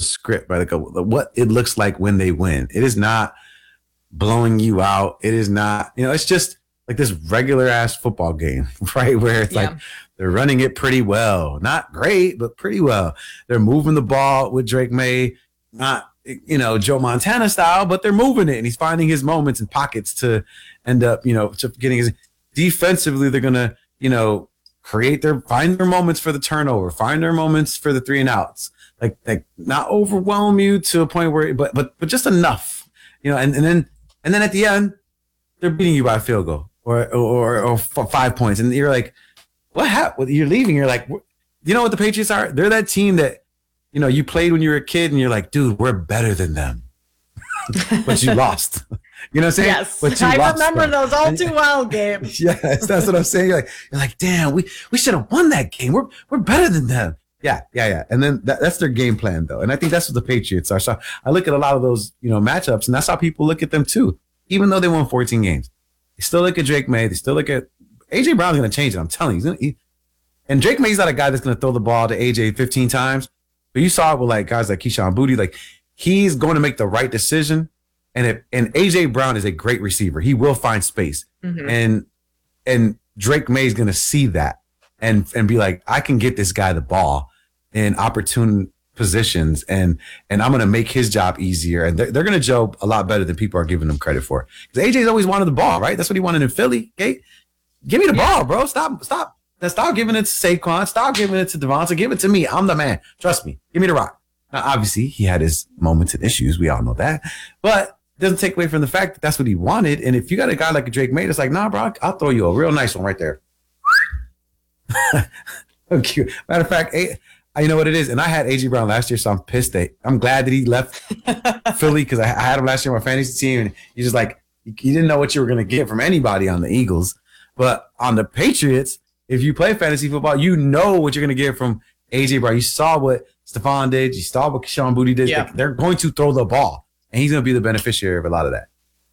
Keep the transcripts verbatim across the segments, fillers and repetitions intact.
script, right? Like a, what it looks like when they win. It is not blowing you out. It is not, you know, it's just like this regular ass football game, right? Where it's yeah. like they're running it pretty well. Not great, but pretty well. They're moving the ball with Drake May, not, you know, Joe Montana style, but they're moving it and he's finding his moments and pockets to end up, you know, to getting his defensively. They're going to, you know, create their, find their moments for the turnover, find their moments for the three and outs, like, like not overwhelm you to a point where, but, but, but just enough, you know, and, and then, and then at the end, they're beating you by a field goal or, or, or five points. And you're like, what happened? You're leaving. You're like, you know what the Patriots are? They're that team that, you know, you played when you were a kid and you're like, dude, we're better than them. But you lost. You know what I'm saying? Yes. But you I lost remember them. those all too well, Gabe. Yes, that's what I'm saying. You're like, you're like, damn, we, we should have won that game. We're we're better than them. Yeah, yeah, yeah. And then that, that's their game plan, though. And I think that's what the Patriots are. So I look at a lot of those, you know, matchups, and that's how people look at them too. Even though they won fourteen games, they still look at Drake May. They still look at A J Brown's going to change it. I'm telling you. He's gonna, he, and Drake May's not a guy that's going to throw the ball to A J fifteen times. But you saw it with like guys like Keyshawn Boutte. Like he's going to make the right decision. And if, and A J Brown is a great receiver. He will find space. Mm-hmm. And and Drake May is going to see that and and be like, I can get this guy the ball in opportune positions, and and I'm going to make his job easier. And they're, they're going to job a lot better than people are giving them credit for. Because A J's always wanted the ball, right? That's what he wanted in Philly. Okay, give me the yeah. ball, bro. Stop, stop. Then stop giving it to Saquon. Stop giving it to Devonta. Give it to me. I'm the man. Trust me. Give me the rock. Now, obviously, he had his moments and issues. We all know that. But it doesn't take away from the fact that that's what he wanted. And if you got a guy like a Drake May, it's like, nah, bro, I'll throw you a real nice one right there. Okay. Matter of fact, I, you know what it is? And I had A J Brown last year, so I'm pissed that I'm glad that he left Philly because I, I had him last year on my fantasy team. And you just like, you didn't know what you were going to get from anybody on the Eagles. But on the Patriots, if you play fantasy football, you know what you're going to get from A J Brown. You saw what Stephon did. You saw what Keyshawn Boutte did. Yeah. They're going to throw the ball, and he's going to be the beneficiary of a lot of that.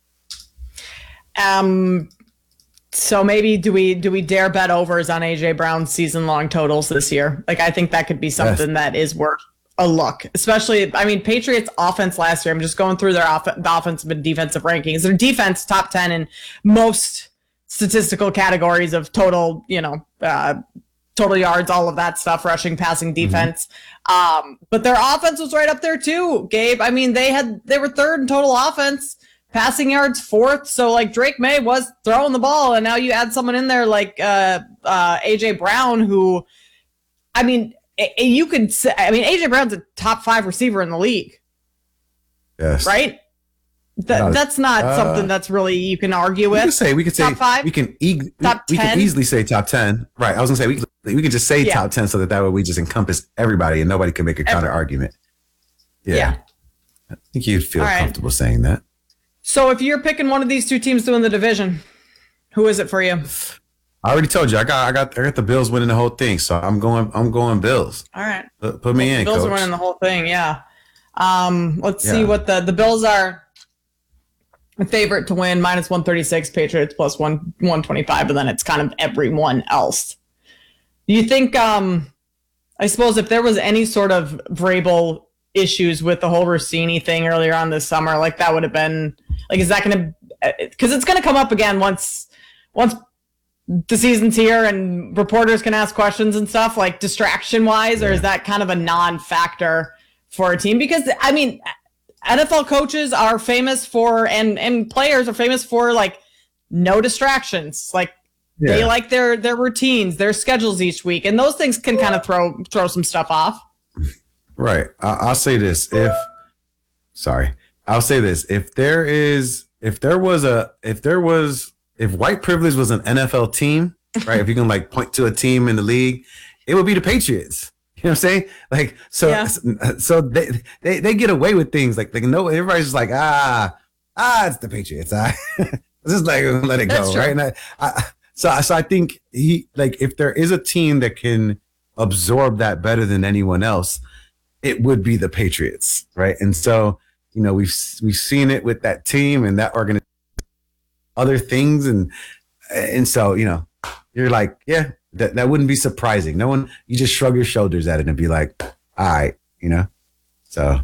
Um. So maybe do we do we dare bet overs on A J Brown's season long totals this year? Like I think that could be something yes. that is worth a look. Especially, I mean, Patriots offense last year. I'm just going through their off- the offensive and defensive rankings. Their defense top ten in most statistical categories of total, you know, uh, total yards, all of that stuff, rushing, passing, defense. Mm-hmm. Um, but their offense was right up there too, Gabe. I mean, they had they were third in total offense, passing yards fourth. So like Drake May was throwing the ball, and now you add someone in there like uh, uh, A J Brown, who, I mean, you could say, I mean, A J Brown's a top five receiver in the league. Yes. Right. Th- that's not uh, something that's really you can argue with. We could say we could say top five, we can e- top we, we ten? can easily say top ten. Right. I was gonna say we could, we can just say yeah. top ten so that that way we just encompass everybody and nobody can make a counter argument. Yeah. yeah. I think you'd feel right. comfortable saying that. So if you're picking one of these two teams to win the division, who is it for you? I already told you. I got I got I got the Bills winning the whole thing. So I'm going I'm going Bills. All right. Put, put me well, in. Bills coach. are winning the whole thing. Yeah. Um. Let's yeah. see what the the Bills are. A favorite to win, minus one thirty-six, Patriots plus one one twenty-five, and then it's kind of everyone else. Do you think, um, I suppose if there was any sort of Vrabel issues with the whole Rossini thing earlier on this summer, like that would have been, like, is that going to, because it's going to come up again once, once the season's here and reporters can ask questions and stuff, like distraction wise, yeah. or is that kind of a non-factor for a team? Because, I mean, N F L coaches are famous for, and and players are famous for, like, no distractions. Like yeah. they like their their routines, their schedules each week, and those things can kind of throw throw some stuff off. Right. I, I'll say this: if sorry, I'll say this: if there is, if there was a, if there was, if white privilege was an N F L team, right? If you can like point to a team in the league, it would be the Patriots. You know what I'm saying? Like, so, yeah. so they, they, they get away with things like, like, no, everybody's just like, ah, ah, it's the Patriots. I just like, let it That's go. True. Right. And I, I, so, so I think he, like, if there is a team that can absorb that better than anyone else, it would be the Patriots. Right. And so, you know, we've, we've seen it with that team and that organization, other things. And, and so, you know, you're like, yeah. That that wouldn't be surprising. No one, you just shrug your shoulders at it and be like, all right, you know? So